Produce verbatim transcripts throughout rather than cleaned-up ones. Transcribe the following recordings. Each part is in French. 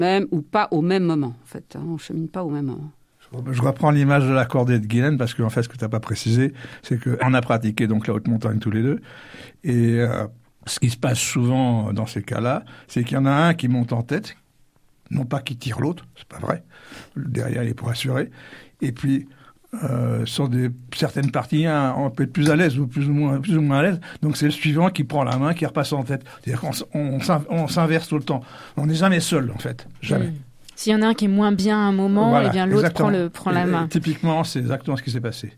même ou pas au même moment, en fait. Hein, on ne chemine pas au même moment. Je reprends l'image de la cordée de Guylaine, parce qu'en fait, ce que tu n'as pas précisé, c'est qu'on a pratiqué donc la haute montagne tous les deux. Et euh, ce qui se passe souvent dans ces cas-là, c'est qu'il y en a un qui monte en tête, non pas qui tire l'autre, c'est pas vrai. Derrière, il est pour assurer. Et puis, euh, sur des, certaines parties, hein, on peut être plus à l'aise ou plus ou moins, plus ou moins à l'aise. Donc, c'est le suivant qui prend la main, qui repasse en tête. C'est-à-dire qu'on on, on s'inverse tout le temps. On n'est jamais seul, en fait. Jamais. Mmh. S'il y en a un qui est moins bien à un moment, voilà, eh bien l'autre prend, le, prend la main. Et, typiquement, c'est exactement ce qui s'est passé.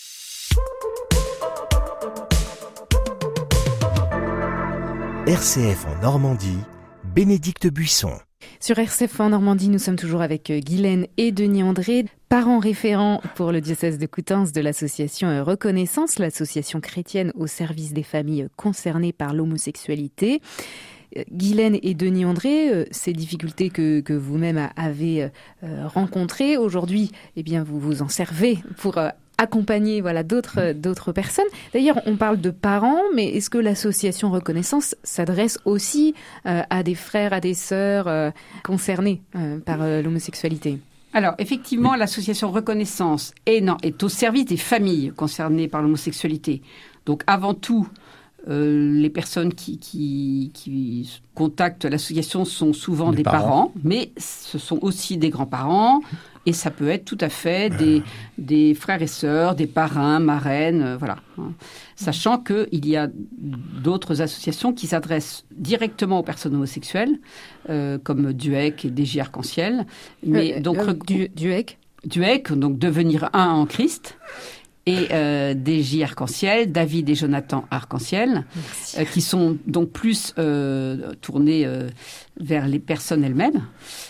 R C F en Normandie, Bénédicte Buisson. Sur R C F en Normandie, nous sommes toujours avec Guylaine et Denis André, parents référents pour le diocèse de Coutances de l'association Reconnaissance, l'association chrétienne au service des familles concernées par l'homosexualité. Guylaine et Denis André, ces difficultés que, que vous-même avez rencontrées, aujourd'hui, eh bien, vous vous en servez pour accompagner voilà, d'autres, d'autres personnes. D'ailleurs, on parle de parents, mais est-ce que l'association Reconnaissance s'adresse aussi euh, à des frères, à des sœurs euh, concernés euh, par euh, l'homosexualité ? Alors, effectivement, l'association Reconnaissance est, non, est au service des familles concernées par l'homosexualité. Donc, avant tout, Euh, les personnes qui, qui, qui contactent l'association sont souvent des, des parents. parents, mais ce sont aussi des grands-parents, et ça peut être tout à fait des, des frères et sœurs, des parrains, marraines, euh, voilà. Sachant qu'il y a d'autres associations qui s'adressent directement aux personnes homosexuelles, euh, comme Duec et D J Arc-en-Ciel. Mais euh, donc, euh, du, Duec Duec, donc devenir un en Christ. Et euh, D J Arc-en-Ciel, David et Jonathan Arc-en-Ciel, euh, qui sont donc plus euh, tournés euh, vers les personnes elles-mêmes.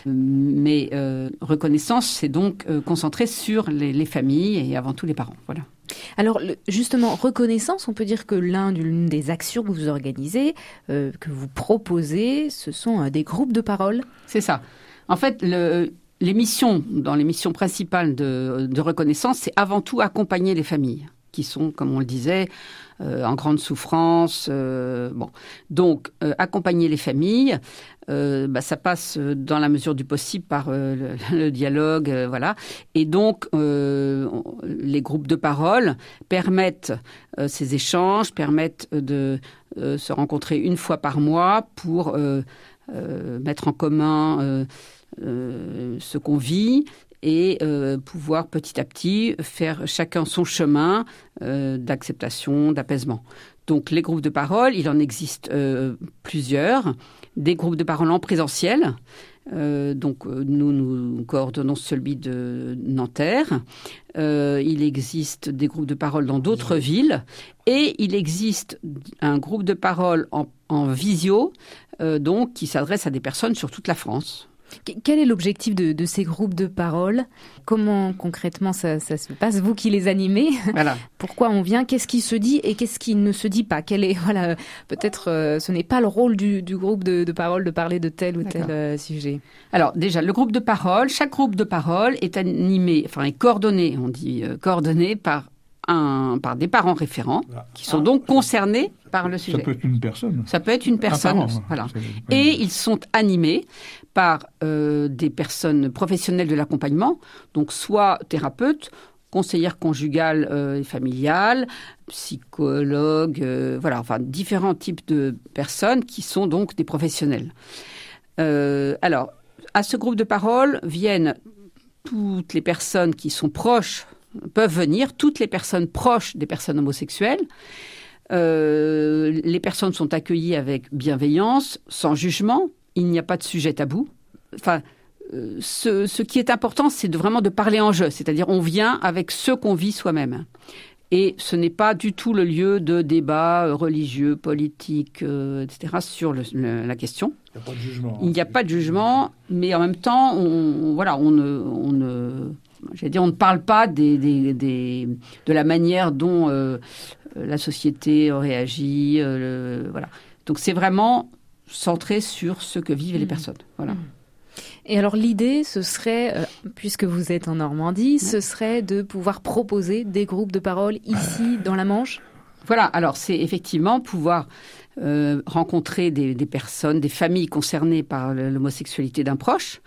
Mais euh, Reconnaissance, c'est donc euh, concentré sur les, les familles et avant tout les parents. Voilà. Alors justement, Reconnaissance, on peut dire que l'un l'une des actions que vous organisez, euh, que vous proposez, ce sont euh, des groupes de parole. C'est ça. En fait, le... Les missions, dans les missions principales de, de Reconnaissance, c'est avant tout accompagner les familles qui sont, comme on le disait, euh, en grande souffrance. Euh, bon, donc euh, accompagner les familles, euh, bah, ça passe dans la mesure du possible par euh, le, le dialogue, euh, voilà. Et donc euh, les groupes de parole permettent euh, ces échanges, permettent de euh, se rencontrer une fois par mois pour euh, euh, mettre en commun Euh, Euh, ce qu'on vit et euh, pouvoir petit à petit faire chacun son chemin euh, d'acceptation, d'apaisement. Donc les groupes de parole, il en existe euh, plusieurs. Des groupes de parole en présentiel. Euh, donc nous, nous coordonnons celui de Nanterre. Euh, il existe des groupes de parole dans d'autres villes. Et il existe un groupe de parole en, en visio, euh, donc, qui s'adresse à des personnes sur toute la France. Quel est l'objectif de, de ces groupes de parole ? Comment concrètement ça, ça se passe ? Vous qui les animez, voilà. Pourquoi on vient ? Qu'est-ce qui se dit et qu'est-ce qui ne se dit pas ? Quel est, voilà, peut-être euh, ce n'est pas le rôle du, du groupe de, de parole de parler de tel ou D'accord. tel euh, sujet. Alors déjà, le groupe de parole, chaque groupe de parole est animé, enfin est coordonné, on dit euh, coordonné par Un, par des parents référents qui sont ah, donc concernés par le sujet. Ça peut être une personne. Ça peut être une personne, parent, voilà. Et ils sont animés par euh, des personnes professionnelles de l'accompagnement, donc soit thérapeutes, conseillères conjugales euh, et familiales, psychologues, euh, voilà, enfin différents types de personnes qui sont donc des professionnels. Euh, alors, à ce groupe de parole viennent toutes les personnes qui sont proches peuvent venir, toutes les personnes proches des personnes homosexuelles. Euh, les personnes sont accueillies avec bienveillance, sans jugement. Il n'y a pas de sujet tabou. Enfin, euh, ce, ce qui est important, c'est de, vraiment de parler en jeu. C'est-à-dire, on vient avec ce qu'on vit soi-même. Et ce n'est pas du tout le lieu de débats religieux, politiques, euh, et cetera sur le, le, la question. Il n'y a pas de jugement. Il n'y a pas de jugement, mais en même temps, on, voilà, on ne... On ne J'allais dire, on ne parle pas des, des, des, de la manière dont euh, la société réagit. Euh, le, voilà. Donc, c'est vraiment centré sur ce que vivent mmh. les personnes. Voilà. Et alors, l'idée, ce serait, euh, puisque vous êtes en Normandie, mmh. ce serait de pouvoir proposer des groupes de parole ici, dans la Manche ? Voilà. Alors, c'est effectivement pouvoir euh, rencontrer des, des personnes, des familles concernées par l'homosexualité d'un proche.